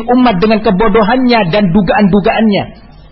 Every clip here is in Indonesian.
umat dengan kebodohannya dan dugaan-dugaannya.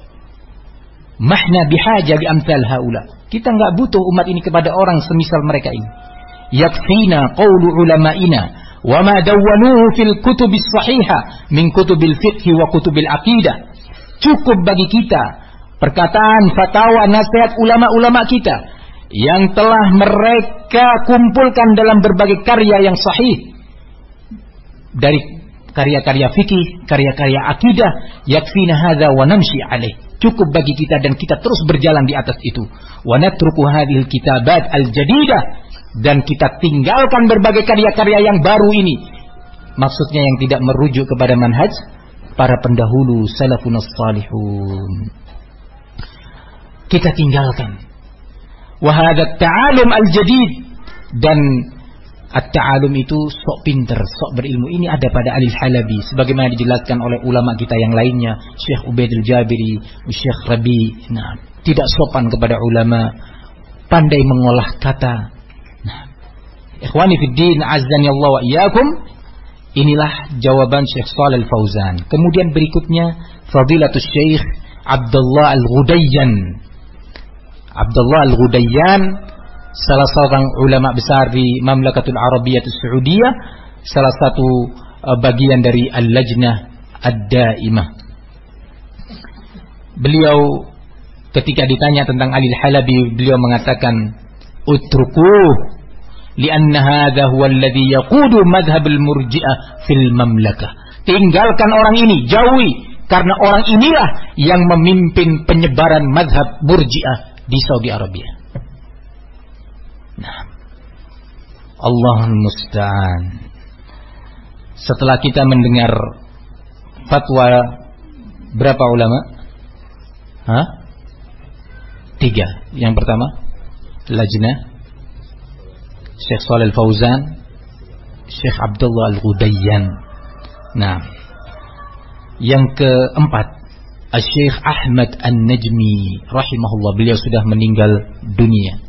Mahna bihaja bi amsal haula. Kita enggak butuh umat ini kepada orang semisal mereka ini. Yakfina qawlu ulama'ina wa ma dawwanuhu fil kutubis sahihah min kutubil fiqh wa kutubil aqidah. Cukup bagi kita perkataan, fatwa, nasihat ulama-ulama kita yang telah mereka kumpulkan dalam berbagai karya yang sahih, dari karya-karya fikih, karya-karya akidah. Yakfina hadza wa namshi alaih. Cukup bagi kita dan kita terus berjalan di atas itu. Wa natruku hadhil kitabat al-jadidah, dan kita tinggalkan berbagai karya-karya yang baru ini. Maksudnya yang tidak merujuk kepada manhaj para pendahulu salafun salihun. Kita tinggalkan. Wa hadza ta'alum al-jadid, dan at-ta'alum itu sok pinter, sok berilmu. Ini ada pada Al-Halabi, sebagaimana dijelaskan oleh ulama kita yang lainnya, Syekh Ubaidul Jabiri, Syekh Rabi. Nah, tidak sopan kepada ulama, pandai mengolah kata. Nah, ikhwani fid din, azzani Allah wa iyyakum. Inilah jawaban Syekh Shalih Al-Fauzan. Kemudian berikutnya Fadilatul Syekh Abdullah Al-Ghudayyan. Abdullah Al-Ghudayyan, salah seorang ulama besar di Mamlakatul Arabiyyah Saudiyah, salah satu bagian dari Al-Lajnah Ad-Daimah. Beliau ketika ditanya tentang Al-Halabi, beliau mengatakan, "Utrukuh li'anna hadha huwa alladhi yaqudu madhhab al-murji'ah fil mamlakah." Tinggalkan orang ini, jauhi, karena orang inilah yang memimpin penyebaran madhab murji'ah di Saudi Arabia. Nah, Allahul musta'an. Setelah kita mendengar fatwa berapa ulama? 3. Yang pertama Lajnah, Syekh Shalih Al-Fauzan, Syekh Abdullah Al-Ghudayyan. Nah, yang keempat Syekh Ahmad An-Najmi rahimahullah, beliau sudah meninggal dunia.